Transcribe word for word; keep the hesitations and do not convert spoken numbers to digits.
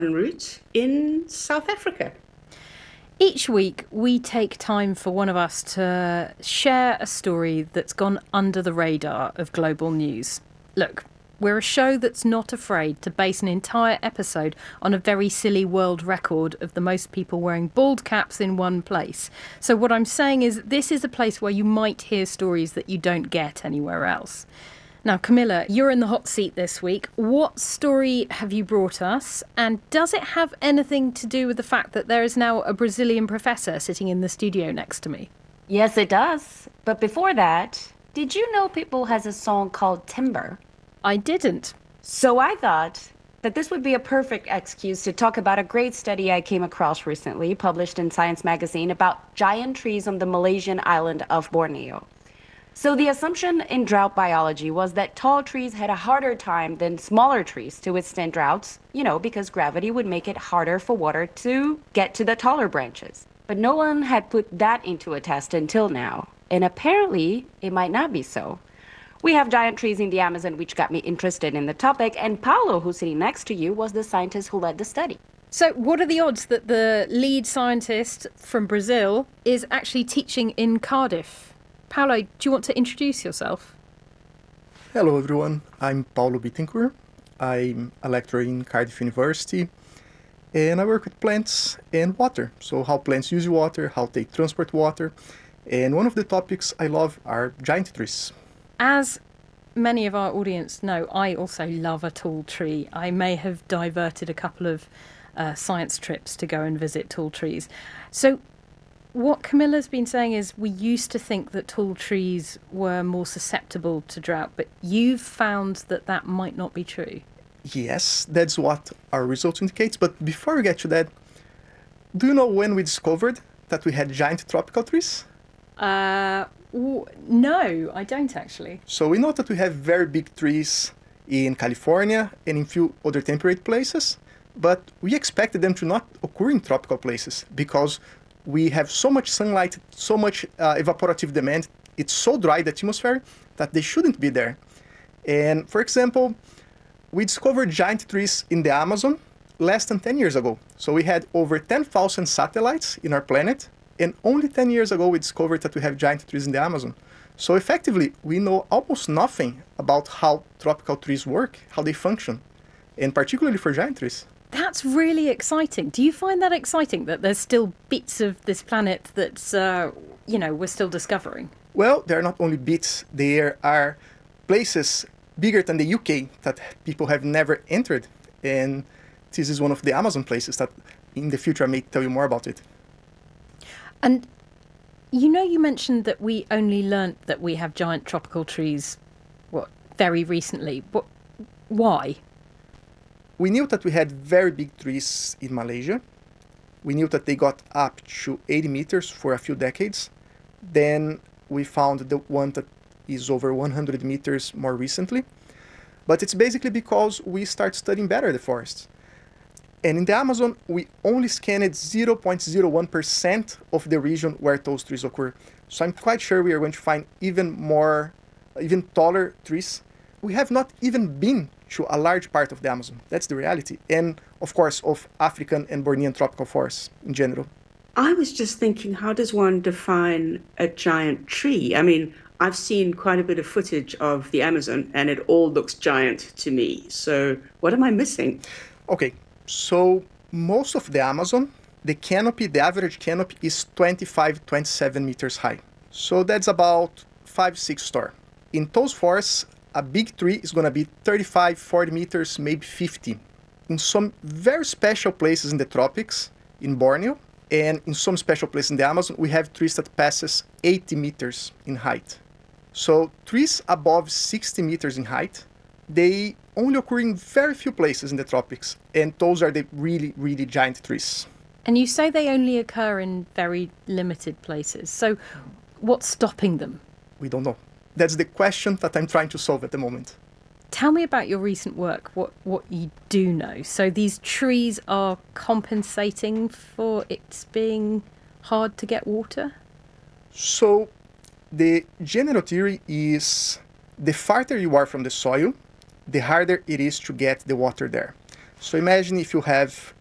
route in South Africa. Each week, we take time for one of us to share a story that's gone under the radar of global news. Look, we're a show that's not afraid to base an entire episode on a very silly world record of the most people wearing bald caps in one place. So, what I'm saying is, this is a place where you might hear stories that you don't get anywhere else. Now, Camilla, you're in the hot seat this week. What story have you brought us? And does it have anything to do with the fact that there is now a Brazilian professor sitting in the studio next to me? Yes, it does. But before that, did you know Pitbull has a song called Timber? I didn't. So I thought that this would be a perfect excuse to talk about a great study I came across recently, published in Science magazine, about giant trees on the Malaysian island of Borneo. So the assumption in drought biology was that tall trees had a harder time than smaller trees to withstand droughts, you know, because gravity would make it harder for water to get to the taller branches. But no one had put that into a test until now, and apparently it might not be so. We have giant trees in the Amazon, which got me interested in the topic, and Paulo, who's sitting next to you, was the scientist who led the study. So, what are the odds that the lead scientist from Brazil is actually teaching in Cardiff? Paulo, do you want to introduce yourself? Hello everyone, I'm Paulo Bittencourt. I'm a lecturer in Cardiff University and I work with plants and water. So how plants use water, how they transport water. And one of the topics I love are giant trees. As many of our audience know, I also love a tall tree. I may have diverted a couple of uh, science trips to go and visit tall trees. So what Camilla's been saying is we used to think that tall trees were more susceptible to drought, but you've found that that might not be true. Yes, that's what our results indicates. But before we get to that, do you know when we discovered that we had giant tropical trees? Uh, w- no, I don't actually. So we know that we have very big trees in California and in few other temperate places, but we expected them to not occur in tropical places because we have so much sunlight, so much uh, evaporative demand. It's so dry, the atmosphere, that they shouldn't be there. And for example, we discovered giant trees in the Amazon less than ten years ago. So we had over ten thousand satellites in our planet, and only ten years ago we discovered that we have giant trees in the Amazon. So effectively, we know almost nothing about how tropical trees work, how they function, and particularly for giant trees. That's really exciting. Do you find that exciting that there's still bits of this planet that's, uh, you know, we're still discovering? Well, there are not only bits, there are places bigger than the U K that people have never entered. And this is one of the Amazon places that in the future I may tell you more about it. And you know, you mentioned that we only learnt that we have giant tropical trees, what, very recently. What, why? We knew that we had very big trees in Malaysia. We knew that they got up to eighty meters for a few decades. Then we found the one that is over one hundred meters more recently. But it's basically because we start studying better the forests. And in the Amazon, we only scanned zero point zero one percent of the region where those trees occur. So I'm quite sure we are going to find even more, even taller trees. We have not even been to a large part of the Amazon. That's the reality. And of course, of African and Bornean tropical forests in general. I was just thinking, how does one define a giant tree? I mean, I've seen quite a bit of footage of the Amazon and it all looks giant to me. So what am I missing? Okay, so most of the Amazon, the canopy, the average canopy is twenty-five, twenty-seven meters high. So that's about five, six story. In those forests, a big tree is going to be thirty-five, forty meters, maybe fifty. In some very special places in the tropics, in Borneo, and in some special places in the Amazon, we have trees that passes eighty meters in height. So trees above sixty meters in height, they only occur in very few places in the tropics, and those are the really, really giant trees. And you say they only occur in very limited places. So what's stopping them? We don't know. That's the question that I'm trying to solve at the moment. Tell me about your recent work, what, what you do know. So these trees are compensating for it being hard to get water? So the general theory is the farther you are from the soil, the harder it is to get the water there. So imagine if you have